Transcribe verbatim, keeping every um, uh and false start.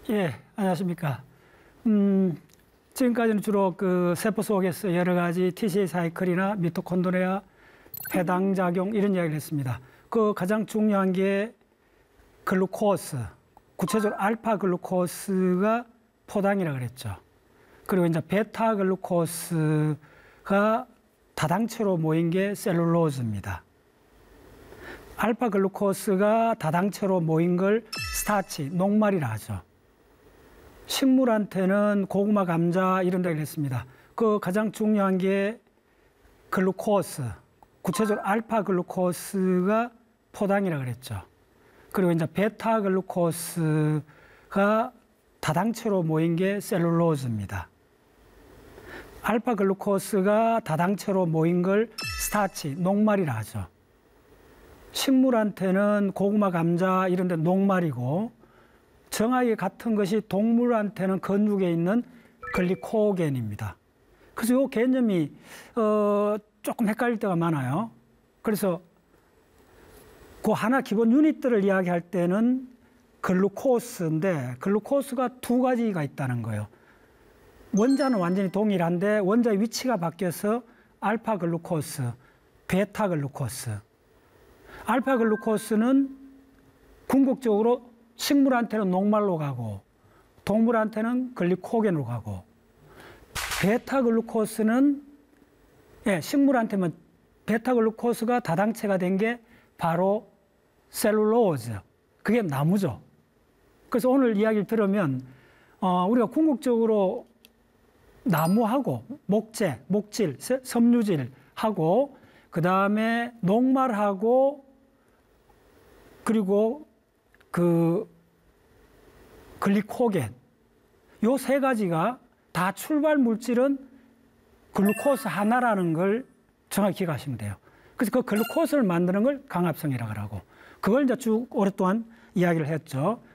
예, 안녕하십니까. 음, 지금까지는 주로 그 세포 속에서 여러 가지 티씨에이 사이클이나 미토콘드리아 해당작용 이런 이야기를 했습니다. 그 가장 중요한 게 글루코스, 구체적으로 알파 글루코스가 포당이라고 그랬죠. 그리고 이제 베타 글루코스가 다당체로 모인 게 셀룰로즈입니다. 알파 글루코스가 다당체로 모인 걸 스타치, 녹말이라 하죠. 식물한테는 고구마, 감자 이런 데 그랬습니다. 그 가장 중요한 게 글루코스, 구체적으로 알파 글루코스가 포당이라고 그랬죠. 그리고 이제 베타 글루코스가 다당체로 모인 게 셀룰로즈입니다. 알파 글루코스가 다당체로 모인 걸 스타치, 녹말이라 하죠. 식물한테는 고구마, 감자 이런 데 녹말이고, 정확히 같은 것이 동물한테는 근육에 있는 글리코겐입니다. 그래서 이 개념이 어, 조금 헷갈릴 때가 많아요. 그래서 그 하나 기본 유닛들을 이야기할 때는 글루코스인데, 글루코스가 두 가지가 있다는 거예요. 원자는 완전히 동일한데 원자의 위치가 바뀌어서 알파 글루코스, 베타 글루코스. 알파 글루코스는 궁극적으로 식물한테는 녹말로 가고 동물한테는 글리코겐으로 가고, 베타 글루코스는 예, 식물한테는 베타 글루코스가 다당체가 된 게 바로 셀룰로즈, 그게 나무죠. 그래서 오늘 이야기를 들으면 어, 우리가 궁극적으로 나무하고 목재, 목질, 섬유질하고 그 다음에 녹말하고 그리고 그 글리코겐, 요 세 가지가 다 출발 물질은 글루코스 하나라는 걸 정확히 기억하시면 돼요. 그래서 그 글루코스를 만드는 걸 강합성이라고 하고, 그걸 이제 쭉 오랫동안 이야기를 했죠.